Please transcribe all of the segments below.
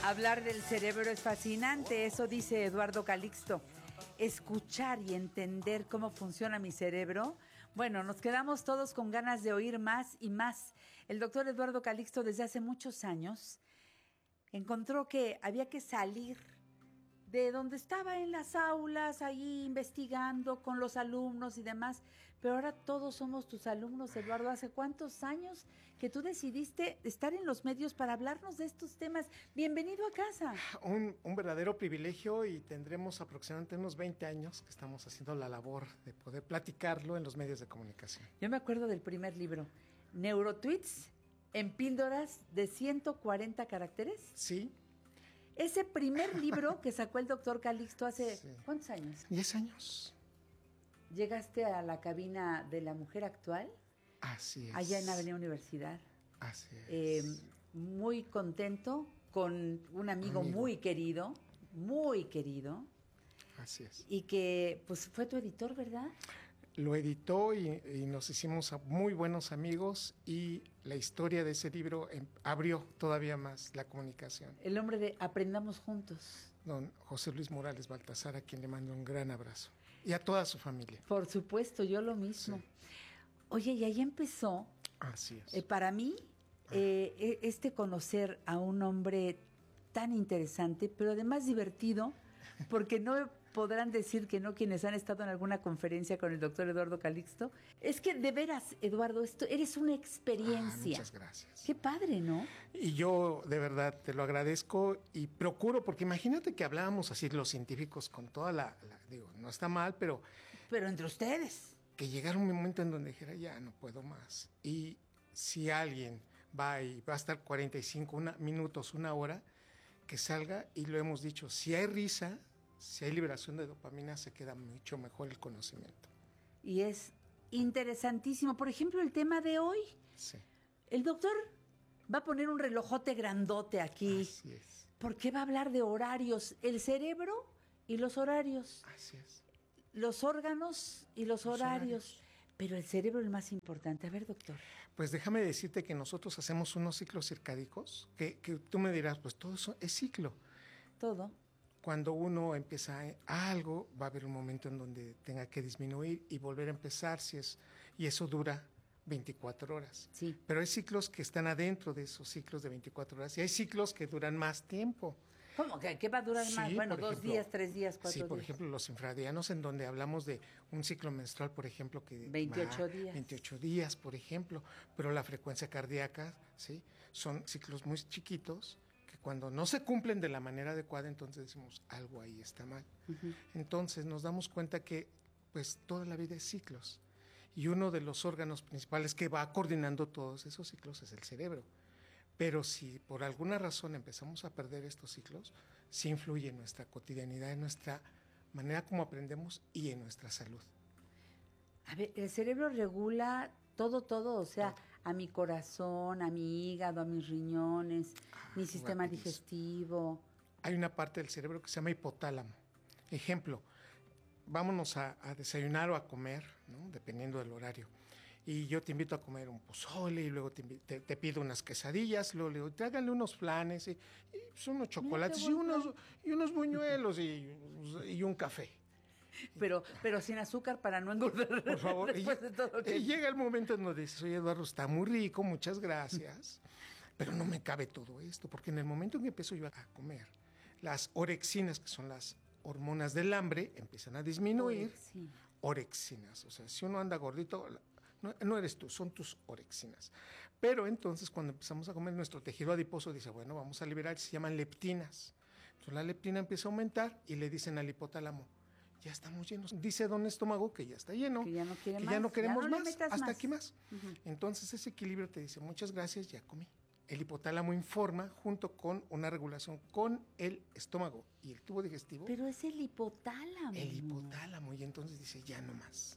Hablar del cerebro es fascinante, eso dice Eduardo Calixto. Escuchar y entender cómo funciona mi cerebro. Bueno, nos quedamos todos con ganas de oír más y más. El doctor Eduardo Calixto desde hace muchos años encontró que había que salir de donde estaba en las aulas, ahí investigando con los alumnos y demás, pero ahora todos somos tus alumnos, Eduardo. ¿Hace cuántos años que tú decidiste estar en los medios para hablarnos de estos temas? Bienvenido a casa. Un verdadero privilegio, y tendremos aproximadamente unos 20 años que estamos haciendo la labor de poder platicarlo en los medios de comunicación. Yo me acuerdo del primer libro, Neurotweets, en píldoras de 140 caracteres. Sí. Ese primer libro que sacó el doctor Calixto hace, sí, ¿cuántos años? 10 años. ¿Llegaste a la cabina de La Mujer Actual? Así es. Allá en Avenida Universidad. Así es. Muy contento, con un amigo muy querido. Así es. Y que pues fue tu editor, ¿verdad? Lo editó y nos hicimos muy buenos amigos, y la historia de ese libro abrió todavía más la comunicación. El hombre de Aprendamos Juntos. Don José Luis Morales Baltasar, a quien le mando un gran abrazo. Y a toda su familia. Por supuesto, yo lo mismo. Sí. Oye, y ahí empezó. Así es. Para mí, conocer a un hombre tan interesante, pero además divertido, porque no podrán decir que no quienes han estado en alguna conferencia con el doctor Eduardo Calixto. Es que de veras, Eduardo, eres una experiencia. Muchas gracias. Qué padre, ¿no? Y yo de verdad te lo agradezco, y procuro, porque imagínate que hablábamos así los científicos con toda digo, no está mal, pero entre ustedes. Que llegara un momento en donde dijera, ya no puedo más. Y si alguien va y va a estar 45 minutos, una hora, que salga, y lo hemos dicho, si hay risa, si hay liberación de dopamina, se queda mucho mejor el conocimiento. Y es interesantísimo. Por ejemplo, el tema de hoy. Sí. El doctor va a poner un relojote grandote aquí. Así es. Porque va a hablar de horarios, el cerebro y los horarios. Así es. Los órganos y los horarios. Pero el cerebro es el más importante. A ver, doctor. Pues déjame decirte que nosotros hacemos unos ciclos circádicos, que tú me dirás, pues todo eso es ciclo. Todo. Cuando uno empieza algo, va a haber un momento en donde tenga que disminuir y volver a empezar, y eso dura 24 horas. Sí. Pero hay ciclos que están adentro de esos ciclos de 24 horas, y hay ciclos que duran más tiempo. ¿Cómo? ¿Qué va a durar más? Bueno, 2 días, 3 días, 4 días. Sí, por ejemplo, los infradianos, en donde hablamos de un ciclo menstrual, por ejemplo, que 28 días. 28 días, por ejemplo, pero la frecuencia cardíaca, ¿sí? Son ciclos muy chiquitos, que cuando no se cumplen de la manera adecuada, entonces decimos, algo ahí está mal. Uh-huh. Entonces nos damos cuenta que pues toda la vida es ciclos, y uno de los órganos principales que va coordinando todos esos ciclos es el cerebro. Pero si por alguna razón empezamos a perder estos ciclos, sí influye en nuestra cotidianidad, en nuestra manera como aprendemos y en nuestra salud. A ver, el cerebro regula todo, o sea, a mi corazón, a mi hígado, a mis riñones, mi sistema digestivo. Hay una parte del cerebro que se llama hipotálamo. Ejemplo, vámonos a desayunar o a comer, ¿no? Dependiendo del horario. Y yo te invito a comer un pozole, y luego te pido unas quesadillas, luego le digo, tráiganle unos flanes, y unos chocolates, y unos buñuelos, y un café. Pero sin azúcar, para no engordar. Por favor. Después de todo y llega el momento en donde dices, oye, Eduardo, está muy rico, muchas gracias, pero no me cabe todo esto, porque en el momento en que empiezo yo a comer, las orexinas, que son las hormonas del hambre, empiezan a disminuir. Orexinas, o sea, si uno anda gordito, no eres tú, son tus orexinas. Pero entonces, cuando empezamos a comer, nuestro tejido adiposo dice, bueno, vamos a liberar, se llaman leptinas. Entonces la leptina empieza a aumentar, y le dicen al hipotálamo, ya estamos llenos. Dice don estómago que ya está lleno, que ya no quiere que más, ya no queremos más, hasta más. Aquí más. Uh-huh. Entonces ese equilibrio te dice, muchas gracias, ya comí. El hipotálamo informa, junto con una regulación con el estómago y el tubo digestivo. Pero es el hipotálamo. El hipotálamo, y entonces dice, ya no más.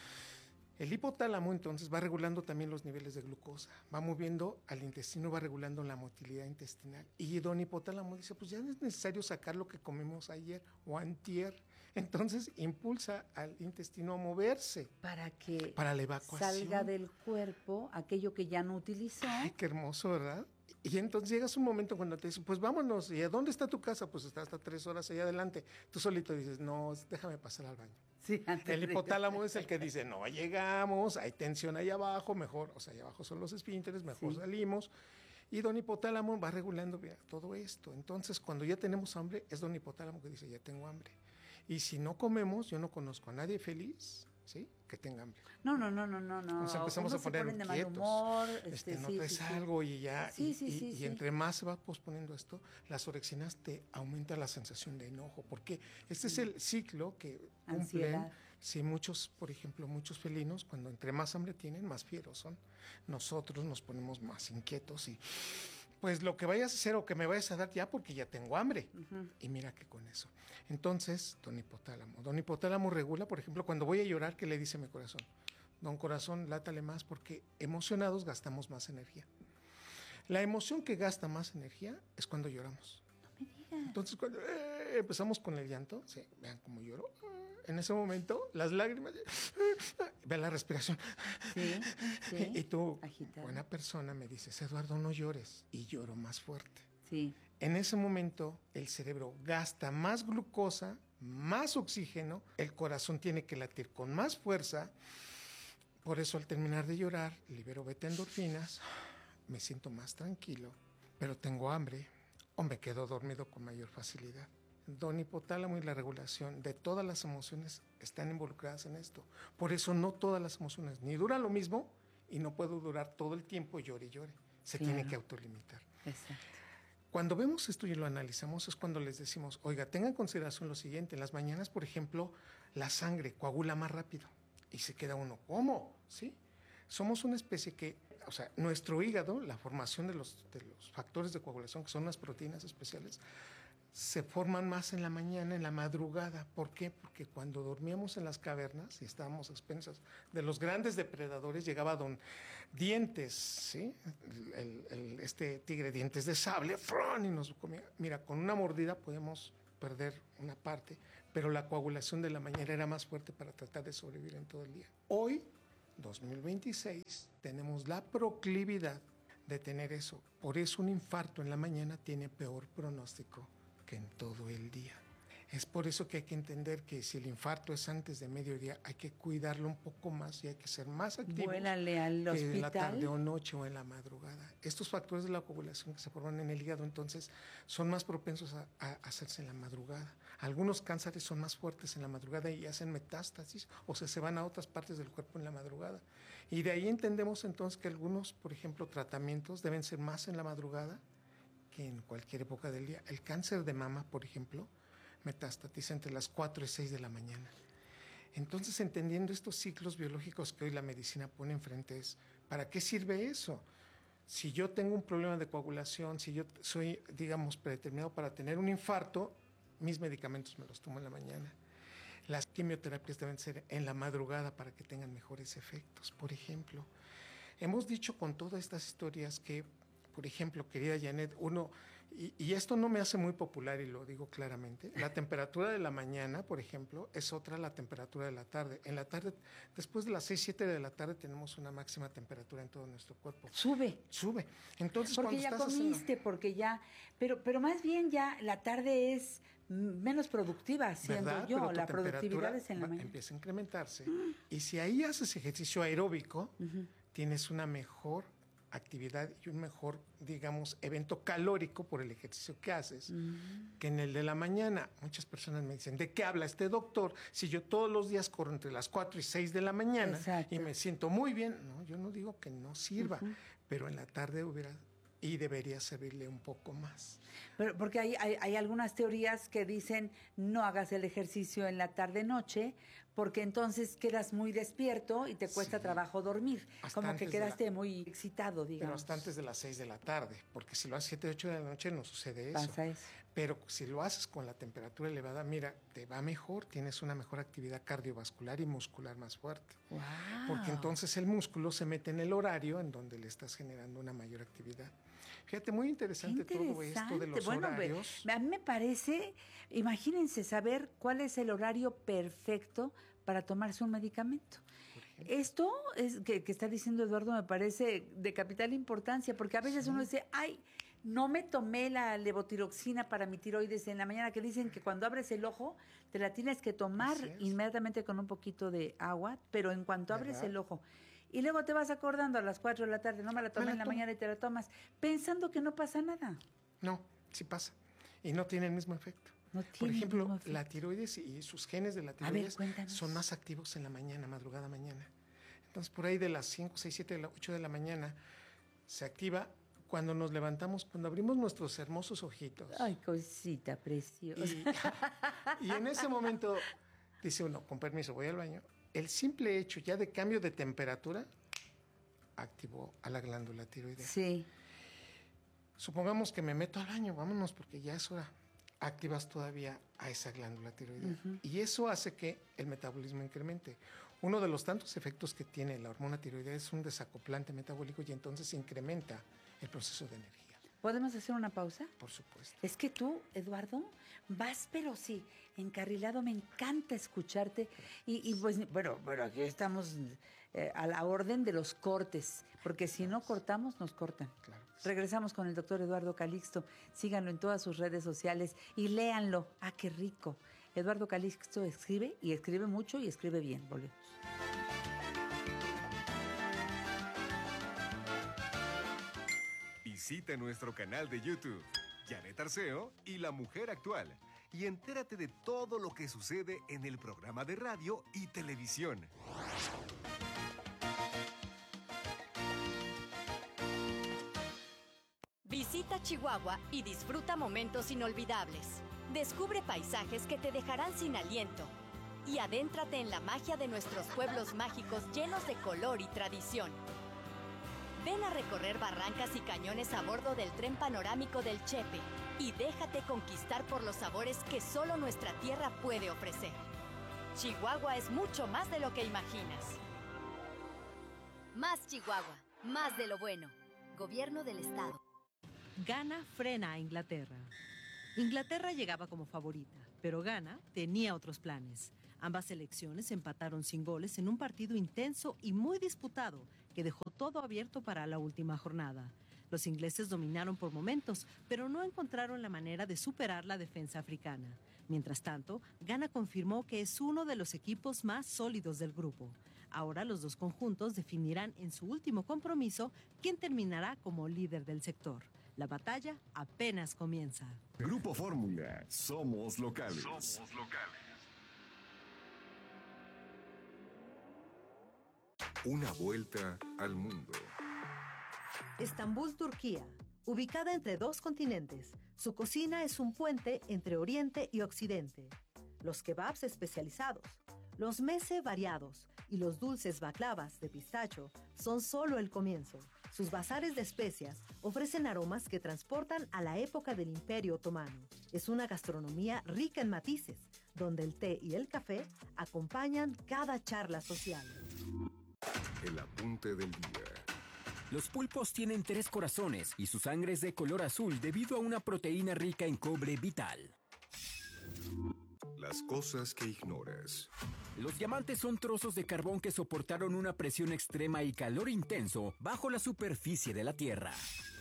El hipotálamo entonces va regulando también los niveles de glucosa, va moviendo al intestino, va regulando la motilidad intestinal. Y don hipotálamo dice, pues ya no es necesario sacar lo que comimos ayer o antier. Entonces impulsa al intestino a moverse. Para la evacuación. Salga del cuerpo aquello que ya no utilizó. Ay, qué hermoso, ¿verdad? Y entonces llegas un momento cuando te dicen, pues vámonos, ¿y a dónde está tu casa? Pues está hasta 3 horas allá adelante. Tú solito dices, no, déjame pasar al baño. Sí, antes El de- hipotálamo es el que dice, no llegamos, hay tensión ahí abajo, mejor, o sea, ahí abajo son los esfínteres, mejor Sí. salimos. Y don hipotálamo va regulando bien, todo esto. Entonces, cuando ya tenemos hambre, es don hipotálamo que dice, ya tengo hambre. Y si no comemos, yo no conozco a nadie feliz, ¿sí?, que tenga hambre. No. Nos empezamos Uno a poner se ponen de mal inquietos. humor. No Sí, traes sí, sí. algo y ya. Sí, Y entre más se va posponiendo esto, las orexinas te aumenta la sensación de enojo. Porque este es el ciclo que cumplen. Ansiedad. Si muchos, por ejemplo, muchos felinos, cuando entre más hambre tienen, más fieros son. Nosotros nos ponemos más inquietos y pues lo que vayas a hacer o que me vayas a dar ya porque ya tengo hambre. Y mira que con eso. Entonces, don hipotálamo. Don hipotálamo regula, por ejemplo, cuando voy a llorar, ¿qué le dice mi corazón? Don corazón, látale más porque emocionados gastamos más energía. La emoción que gasta más energía es cuando lloramos. No me digas. Entonces, cuando empezamos con el llanto, sí, vean cómo lloro. En ese momento, las lágrimas, vean la respiración. Sí, sí. Y tú, Agitado. buena persona, me dices, Eduardo, no llores. Y lloro más fuerte. Sí. En ese momento, el cerebro gasta más glucosa, más oxígeno, el corazón tiene que latir con más fuerza. Por eso, al terminar de llorar, libero beta-endorfinas, me siento más tranquilo, pero tengo hambre o me quedo dormido con mayor facilidad. Don hipotálamo y la regulación de todas las emociones están involucradas en esto. Por eso no todas las emociones ni duran lo mismo y no puedo durar todo el tiempo llore y llore. Se Claro. tiene que autolimitar. Exacto. Cuando vemos esto y lo analizamos es cuando les decimos, oiga, tengan en consideración lo siguiente. En las mañanas, por ejemplo, la sangre coagula más rápido y se queda uno, ¿cómo? ¿Sí? Somos una especie que, o sea, nuestro hígado, la formación de los factores de coagulación, que son unas proteínas especiales, se forman más en la mañana, en la madrugada. ¿Por qué? Porque cuando dormíamos en las cavernas y estábamos a expensas de los grandes depredadores, llegaba don Dientes, ¿sí? Este tigre Dientes de Sable, ¡fron! Y nos comía. Mira, con una mordida podemos perder una parte, pero la coagulación de la mañana era más fuerte para tratar de sobrevivir en todo el día. Hoy, 2026, tenemos la proclividad de tener eso. Por eso un infarto en la mañana tiene peor pronóstico que en todo el día. Es por eso que hay que entender que si el infarto es antes de mediodía, hay que cuidarlo un poco más y hay que ser más activos Vuélale al que en la tarde hospital. o noche o en la madrugada. Estos factores de la coagulación que se forman en el hígado, entonces, son más propensos a hacerse en la madrugada. Algunos cánceres son más fuertes en la madrugada y hacen metástasis, o sea, se van a otras partes del cuerpo en la madrugada. Y de ahí entendemos entonces que algunos, por ejemplo, tratamientos deben ser más en la madrugada que en cualquier época del día. El cáncer de mama, por ejemplo, metastatiza entre las 4 y 6 de la mañana. Entonces, entendiendo estos ciclos biológicos que hoy la medicina pone enfrente, es, ¿para qué sirve eso? Si yo tengo un problema de coagulación, si yo soy, digamos, predeterminado para tener un infarto, mis medicamentos me los tomo en la mañana. Las quimioterapias deben ser en la madrugada para que tengan mejores efectos. Por ejemplo, hemos dicho con todas estas historias que, por ejemplo, querida Janet, y esto no me hace muy popular y lo digo claramente, la temperatura de la mañana, por ejemplo, es otra la temperatura de la tarde. En la tarde, después de las 6, 7 de la tarde, tenemos una máxima temperatura en todo nuestro cuerpo. Sube. Sube. Entonces, Porque ya comiste, porque ya, pero más bien ya la tarde es menos productiva, siendo ¿verdad? yo. Pero tu La productividad temperatura es en la mañana. empieza a incrementarse. Y si ahí haces ejercicio aeróbico, tienes una mejor actividad y un mejor, digamos, evento calórico por el ejercicio que haces que en el de la mañana. Muchas personas me dicen, ¿de qué habla este doctor? Si yo todos los días corro entre las 4 y 6 de la mañana Exacto. y me siento muy bien. No, yo no digo que no sirva, pero en la tarde hubiera y debería servirle un poco más. Pero porque hay algunas teorías que dicen no hagas el ejercicio en la tarde-noche, porque entonces quedas muy despierto y te cuesta trabajo dormir. Hasta Como que antes de quedaste muy excitado, digamos. Pero hasta antes de las 6 de la tarde, porque si lo haces 7, 8 de la noche no sucede eso. Pasa eso. Pero si lo haces con la temperatura elevada, mira, te va mejor, tienes una mejor actividad cardiovascular y muscular más fuerte. Wow. Porque entonces el músculo se mete en el horario en donde le estás generando una mayor actividad. Fíjate, muy interesante todo esto de los horarios. A mí me parece, imagínense saber cuál es el horario perfecto para tomarse un medicamento. Esto es que está diciendo Eduardo me parece de capital importancia, porque a veces uno dice, ay, no me tomé la levotiroxina para mi tiroides en la mañana, que dicen que cuando abres el ojo te la tienes que tomar inmediatamente con un poquito de agua, pero en cuanto abres el ojo. Y luego te vas acordando a las 4 de la tarde, no me la tomé en la mañana y te la tomas, pensando que no pasa nada. No, sí pasa. Y no tiene el mismo efecto. Por ejemplo, la tiroides y sus genes de la tiroides son más activos en la mañana, madrugada mañana. Entonces, por ahí de las 5, 6, 7, 8 de la mañana se activa cuando nos levantamos, cuando abrimos nuestros hermosos ojitos. Ay, cosita preciosa. Y en ese momento dice uno, con permiso, voy al baño. El simple hecho ya de cambio de temperatura activó a la glándula tiroidea. Sí. Supongamos que me meto al baño, vámonos porque ya es hora. Activas todavía a esa glándula tiroidea. Y eso hace que el metabolismo incremente. Uno de los tantos efectos que tiene la hormona tiroidea es un desacoplante metabólico y entonces incrementa el proceso de energía. ¿Podemos hacer una pausa? Por supuesto. Es que tú, Eduardo, vas, pero sí, encarrilado, me encanta escucharte. Y pues, bueno, aquí estamos a la orden de los cortes, porque si no cortamos, nos cortan. Claro. Regresamos con el doctor Eduardo Calixto. Síganlo en todas sus redes sociales y léanlo. ¡Ah, qué rico! Eduardo Calixto escribe, y escribe mucho y escribe bien. Volvemos. Visita nuestro canal de YouTube, Janet Arceo y La Mujer Actual, y entérate de todo lo que sucede en el programa de radio y televisión. Visita Chihuahua y disfruta momentos inolvidables. Descubre paisajes que te dejarán sin aliento. Y adéntrate en la magia de nuestros pueblos mágicos llenos de color y tradición. Ven a recorrer barrancas y cañones a bordo del tren panorámico del Chepe y déjate conquistar por los sabores que solo nuestra tierra puede ofrecer. Chihuahua es mucho más de lo que imaginas. Más Chihuahua, más de lo bueno. Gobierno del Estado. Ghana frena a Inglaterra. Inglaterra llegaba como favorita, pero Ghana tenía otros planes. Ambas selecciones empataron sin goles en un partido intenso y muy disputado que dejó todo abierto para la última jornada. Los ingleses dominaron por momentos, pero no encontraron la manera de superar la defensa africana. Mientras tanto, Ghana confirmó que es uno de los equipos más sólidos del grupo. Ahora los dos conjuntos definirán en su último compromiso quién terminará como líder del sector. La batalla apenas comienza. Grupo Fórmula, somos locales. Somos locales. Una vuelta al mundo. Estambul, Turquía. Ubicada entre dos continentes, su cocina es un puente entre Oriente y Occidente. Los kebabs especializados, los meze variados y los dulces baklavas de pistacho son solo el comienzo. Sus bazares de especias ofrecen aromas que transportan a la época del Imperio Otomano. Es una gastronomía rica en matices, donde el té y el café acompañan cada charla social. El apunte del día. Los pulpos tienen 3 corazones y su sangre es de color azul debido a una proteína rica en cobre vital. Las cosas que ignoras. Los diamantes son trozos de carbón que soportaron una presión extrema y calor intenso bajo la superficie de la Tierra.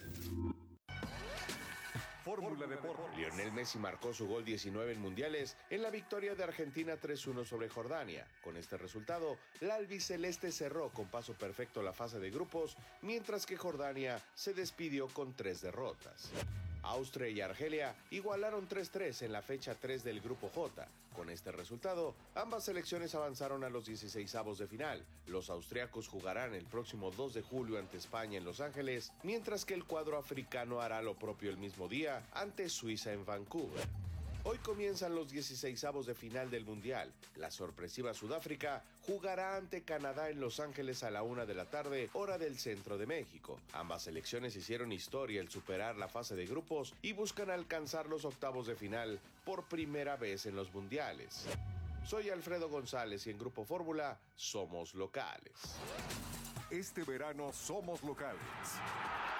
Fórmula Deportes. Lionel Messi marcó su gol 19 en mundiales en la victoria de Argentina 3-1 sobre Jordania. Con este resultado, la albiceleste cerró con paso perfecto la fase de grupos, mientras que Jordania se despidió con 3 derrotas. Austria y Argelia igualaron 3-3 en la fecha 3 del Grupo J. Con este resultado, ambas selecciones avanzaron a los 16avos de final. Los austriacos jugarán el próximo 2 de julio ante España en Los Ángeles, mientras que el cuadro africano hará lo propio el mismo día ante Suiza en Vancouver. Hoy comienzan los 16avos de final del Mundial. La sorpresiva Sudáfrica jugará ante Canadá en Los Ángeles a la 1 de la tarde, hora del centro de México. Ambas selecciones hicieron historia al superar la fase de grupos y buscan alcanzar los octavos de final por primera vez en los mundiales. Soy Alfredo González y en Grupo Fórmula somos locales. Este verano somos locales.